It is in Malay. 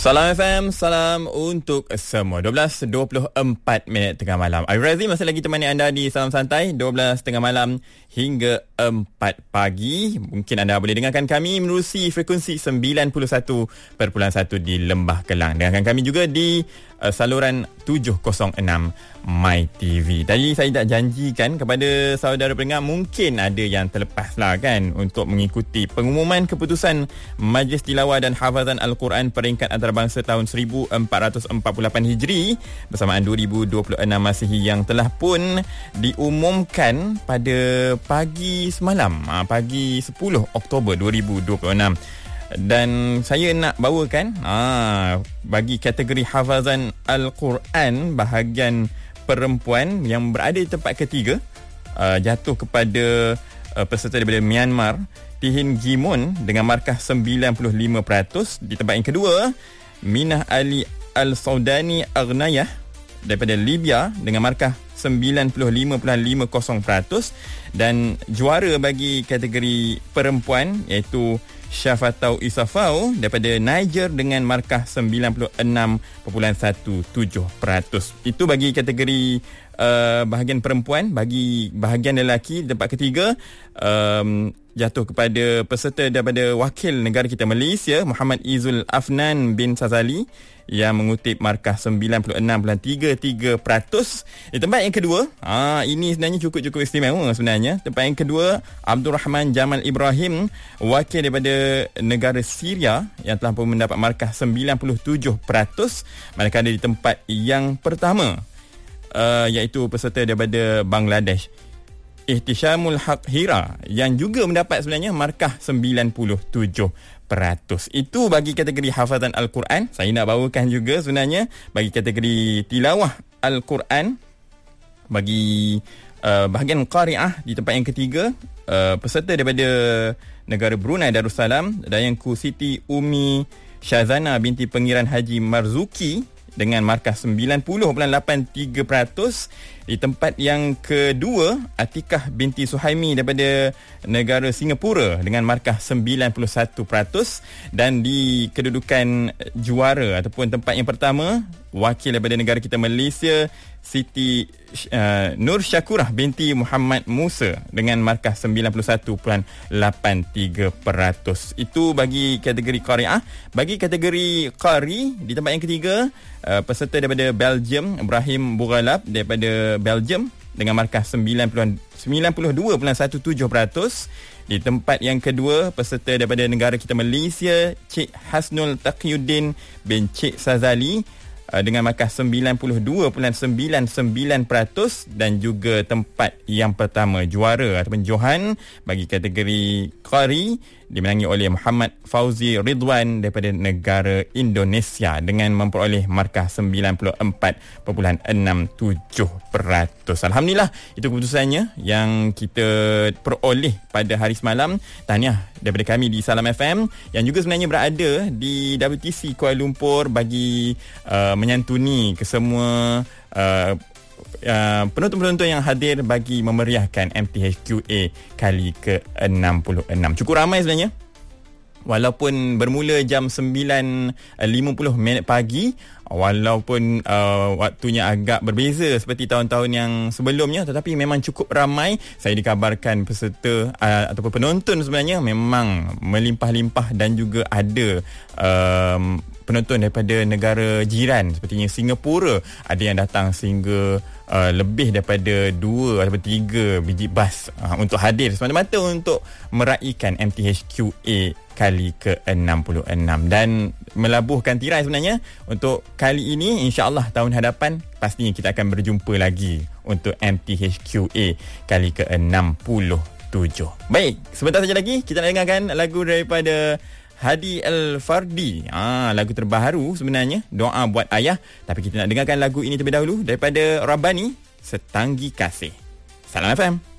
Salam FM, salam untuk semua. 12.24 tengah malam. Airazi masih lagi temani anda di Salam Santai 12 tengah malam hingga 4 pagi. Mungkin anda boleh dengarkan kami menerusi frekuensi 91.1 di Lembah Kelang. Dengarkan kami juga di saluran 706 My TV. Tadi saya tak janjikan kepada saudara pendengar, mungkin ada yang terlepas lah kan untuk mengikuti pengumuman keputusan Majlis Tilawah dan Hafazan Al-Quran peringkat antarabangsa tahun 1448 Hijri bersamaan 2026 Masihi yang telah pun diumumkan pada pagi semalam, pagi 10 Oktober 2026. Dan saya nak bawakan bagi kategori Hafazan Al-Quran bahagian perempuan yang berada di tempat ketiga, jatuh kepada peserta daripada Myanmar, Tihin Gimun dengan markah 95%. Di tempat yang kedua, Minah Ali Al-Saudani Aghnayah daripada Libya dengan markah 95.50%. Dan juara bagi kategori perempuan iaitu Syafatau Isafau daripada Niger dengan markah 96.17%. Itu bagi kategori bahagian perempuan. Bagi bahagian lelaki di tempat ketiga, jatuh kepada peserta daripada wakil negara kita Malaysia, Muhammad Izul Afnan bin Sazali yang mengutip markah 96.33%. Di tempat yang kedua, ini sebenarnya cukup istimewa sebenarnya. Tempat yang kedua, Abdul Rahman Jamal Ibrahim, wakil daripada negara Syria yang telah pun mendapat markah 97%. Manakala di tempat yang pertama, iaitu peserta daripada Bangladesh, Ihtishamul Haq Hira yang juga mendapat sebenarnya markah 97%. Itu bagi kategori hafazan Al-Quran. Saya nak bawakan juga sebenarnya bagi kategori tilawah Al-Quran bagi bahagian qari'ah di tempat yang ketiga, peserta daripada negara Brunei Darussalam, Dayangku Siti Umi Syazana binti Pengiran Haji Marzuki dengan markah 90.83%. Di tempat yang kedua, Atikah binti Suhaimi daripada negara Singapura dengan markah 91%. Dan di kedudukan juara ataupun tempat yang pertama, wakil daripada negara kita Malaysia, Siti Nur Syakurah binti Muhammad Musa dengan markah 91.83%. Itu bagi kategori qari'ah. Bagi kategori qari di tempat yang ketiga, peserta daripada Belgium, Ibrahim Bughalab daripada Belgium dengan markah 92.17%. Di tempat yang kedua, peserta daripada negara kita Malaysia, Cik Hasnul Taqiyuddin bin Cik Sazali dengan markah 92.99%. Dan juga tempat yang pertama, juara ataupun Johan bagi kategori qari dimenangi oleh Muhammad Fauzi Ridwan daripada negara Indonesia dengan memperoleh markah 94.67%. Alhamdulillah, itu keputusannya yang kita peroleh pada hari semalam. Tahniah daripada kami di Salam FM yang juga sebenarnya berada di WTC Kuala Lumpur bagi menyantuni kesemua penonton-penonton yang hadir bagi memeriahkan MTHQA kali ke-66. Cukup ramai sebenarnya. Walaupun bermula jam 9.50 pagi, walaupun waktunya agak berbeza seperti tahun-tahun yang sebelumnya, tetapi memang cukup ramai. Saya dikabarkan peserta ataupun penonton sebenarnya memang melimpah-limpah dan juga ada penonton daripada negara jiran sepertinya Singapura. Ada yang datang sehingga lebih daripada 2 atau 3 biji bas untuk hadir semata-mata untuk meraihkan MTHQA kali ke-66 dan melabuhkan tirai sebenarnya untuk kali ini. InsyaAllah tahun hadapan pastinya kita akan berjumpa lagi untuk MTHQA kali ke-67. Baik, sebentar saja lagi kita nak dengarkan lagu daripada Hadi Al-Fardi, lagu terbaru sebenarnya, Doa Buat Ayah. Tapi kita nak dengarkan lagu ini terlebih dahulu daripada Rabbani, Setanggi Kasih. Salam FM.